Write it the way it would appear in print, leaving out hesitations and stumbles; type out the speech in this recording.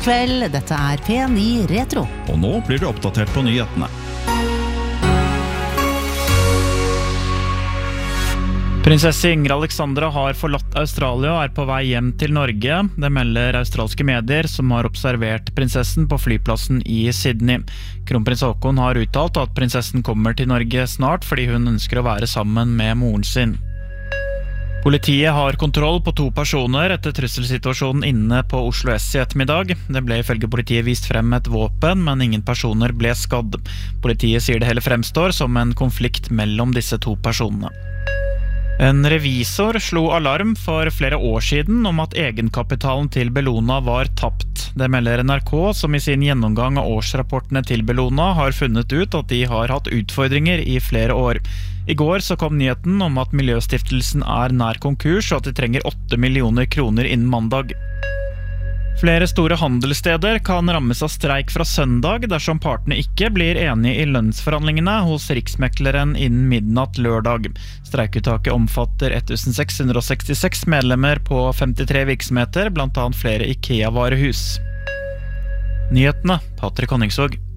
God kveld, dette P9 Retro. Og nå blir du oppdatert på nyhetene. Prinsesse Ingrid Alexandra har forlatt Australia og på vei hjem til Norge. Det melder australske medier som har observert prinsessen på flyplassen i Sydney. Kronprins Haakon har uttalt at prinsessen kommer til Norge snart fordi hun ønsker å være sammen med moren sin. Politiet har kontroll på 2 personer etter trusselsituasjonen inne på Oslo S i ettermiddag. Det ble ifølge politiet vist frem et våpen, men ingen personer ble skadd. Politiet sier det hele fremstår som en konflikt mellom disse 2 personene. En revisor slo alarm for flere år siden om at egenkapitalen til Bellona var tapt. Det melder NRK, som i sin gjennomgang av årsrapportene til Bellona har funnet ut at de har hatt utfordringer i flere år. I går så kom nyheten om at Miljøstiftelsen nær konkurs og at de trenger 8 millioner kroner innen mandag. Flere store handelssteder kan rammes av streik fra søndag dersom partene ikke blir enige i lønnsforhandlingene hos Riksmekleren innen midnatt lørdag. Streikuttaket omfatter 1666 medlemmer på 53 virksomheter, blant annet flere IKEA-varehus. Nyhetene, Patrick Honningsvåg.